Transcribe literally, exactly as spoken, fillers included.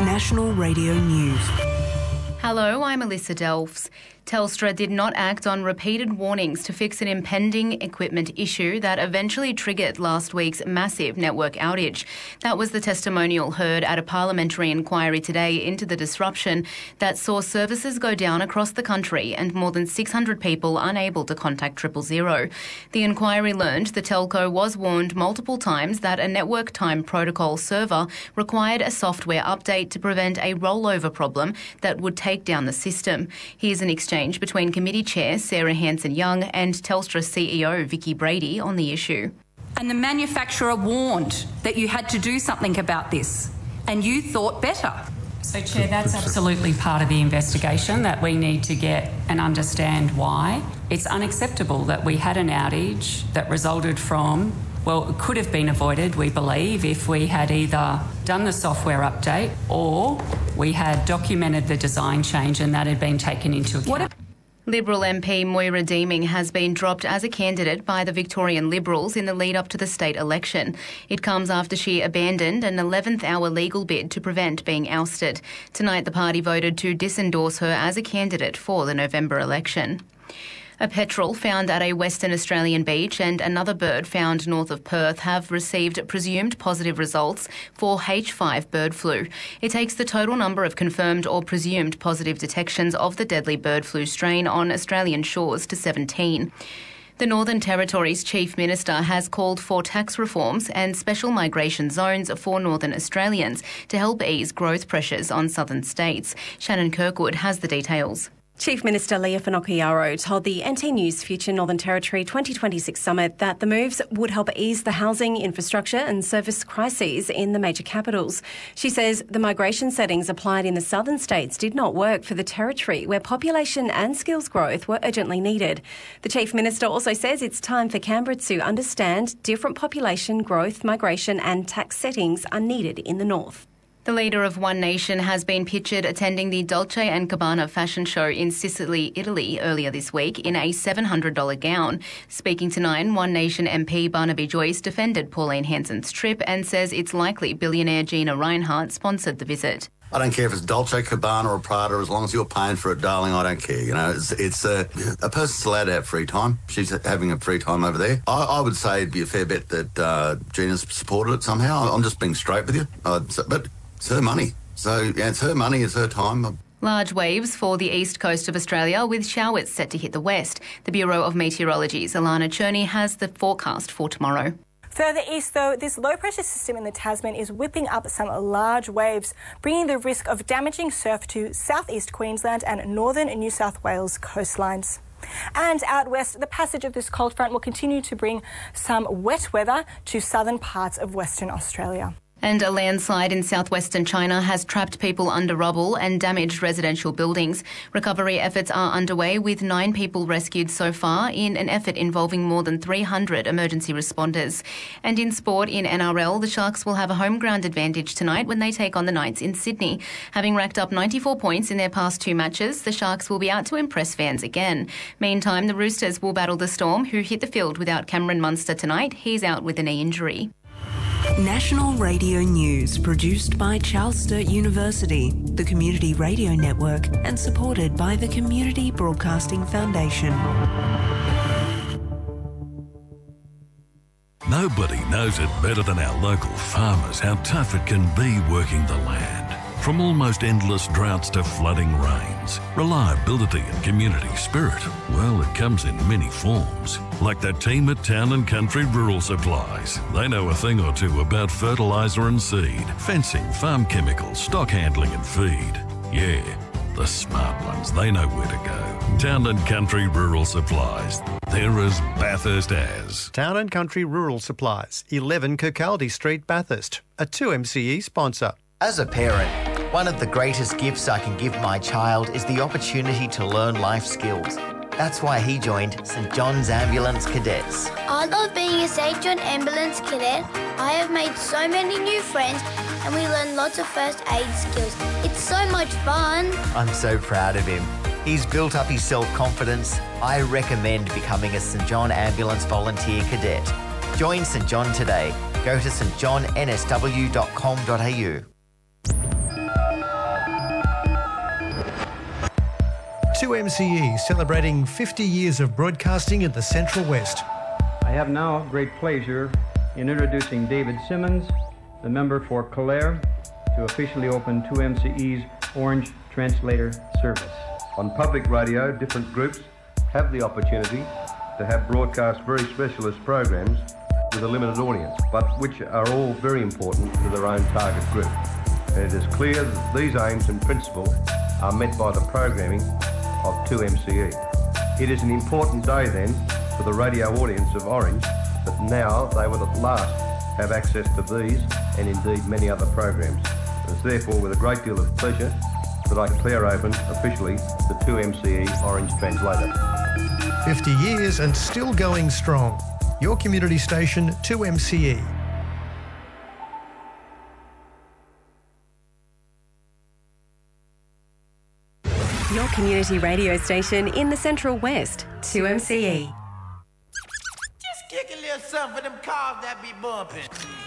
National Radio News. Hello, I'm Alyssa Delphs. Telstra did not act on repeated warnings to fix an impending equipment issue that eventually triggered last week's massive network outage. That was the testimonial heard at a parliamentary inquiry today into the disruption that saw services go down across the country and more than six hundred people unable to contact triple zero. The inquiry learned the telco was warned multiple times that a network time protocol server required a software update to prevent a rollover problem that would take down the system. Here's an exchange between Committee Chair Sarah Hanson-Young and Telstra C E O Vicki Brady on the issue. And the manufacturer warned that you had to do something about this, and you thought better. So, Chair, that's absolutely part of the investigation, that we need to get and understand why. It's unacceptable that we had an outage that resulted from, well, it could have been avoided, we believe, if we had either done the software update or we had documented the design change and that had been taken into account. What Liberal M P Moira Deeming has been dropped as a candidate by the Victorian Liberals in the lead up to the state election. It comes after she abandoned an eleventh hour legal bid to prevent being ousted. Tonight the party voted to disendorse her as a candidate for the November election. A petrel found at a Western Australian beach and another bird found north of Perth have received presumed positive results for H five bird flu. It takes the total number of confirmed or presumed positive detections of the deadly bird flu strain on Australian shores to seventeen. The Northern Territory's Chief Minister has called for tax reforms and special migration zones for Northern Australians to help ease growth pressures on southern states. Shannon Kirkwood has the details. Chief Minister Leah Finocchiaro told the N T News Future Northern Territory twenty twenty-six Summit that the moves would help ease the housing, infrastructure and service crises in the major capitals. She says the migration settings applied in the southern states did not work for the territory, where population and skills growth were urgently needed. The Chief Minister also says it's time for Canberra to understand different population growth, migration and tax settings are needed in the north. The leader of One Nation has been pictured attending the Dolce and Gabbana fashion show in Sicily, Italy earlier this week in a seven hundred dollars gown. Speaking to Nine, One Nation M P Barnaby Joyce defended Pauline Hanson's trip and says it's likely billionaire Gina Rinehart sponsored the visit. I don't care if it's Dolce, Gabbana or Prada, as long as you're paying for it, darling, I don't care. You know, it's, it's uh, a person's allowed to have free time. She's having a free time over there. I, I would say it'd be a fair bet that uh, Gina's supported it somehow. I'm just being straight with you. Uh, so, but it's her money. So yeah, it's her money, it's her time. Large waves for the east coast of Australia with showers set to hit the west. The Bureau of Meteorology's Alana Cherney has the forecast for tomorrow. Further east, though, this low-pressure system in the Tasman is whipping up some large waves, bringing the risk of damaging surf to southeast Queensland and northern New South Wales coastlines. And out west, the passage of this cold front will continue to bring some wet weather to southern parts of Western Australia. And a landslide in southwestern China has trapped people under rubble and damaged residential buildings. Recovery efforts are underway with nine people rescued so far in an effort involving more than three hundred emergency responders. And in sport, in N R L, the Sharks will have a home ground advantage tonight when they take on the Knights in Sydney. Having racked up ninety-four points in their past two matches, the Sharks will be out to impress fans again. Meantime, the Roosters will battle the Storm, who hit the field without Cameron Munster tonight. He's out with a knee injury. National Radio News, produced by Charles Sturt University, the Community Radio Network, and supported by the Community Broadcasting Foundation. Nobody knows it better than our local farmers how tough it can be working the land. From almost endless droughts to flooding rains, reliability and community spirit, well, it comes in many forms. Like that team at Town and Country Rural Supplies. They know a thing or two about fertiliser and seed, fencing, farm chemicals, stock handling and feed. Yeah, the smart ones, they know where to go. Town and Country Rural Supplies. They're as Bathurst as. Town and Country Rural Supplies, eleven Kirkcaldy Street, Bathurst. A two M C E sponsor. As a parent, one of the greatest gifts I can give my child is the opportunity to learn life skills. That's why he joined St John's Ambulance Cadets. I love being a St John Ambulance Cadet. I have made so many new friends and we learn lots of first aid skills. It's so much fun. I'm so proud of him. He's built up his self-confidence. I recommend becoming a St John Ambulance Volunteer Cadet. Join St John today. Go to s t john n s w dot com dot a u. two M C E celebrating fifty years of broadcasting in the Central West. I have now great pleasure in introducing David Simmons, the member for Calare, to officially open two M C E's Orange Translator service. On public radio, different groups have the opportunity to have broadcast very specialist programs with a limited audience, but which are all very important to their own target group. And it is clear that these aims and principles are met by the programming of two M C E. It is an important day then for the radio audience of Orange that now they will at last have access to these and indeed many other programs. It's therefore with a great deal of pleasure that I declare open officially the two M C E Orange Translator. fifty years and still going strong. Your community station, two M C E. Your community radio station in the Central West, two M C E. Just kick a little something for them cars that be bumping.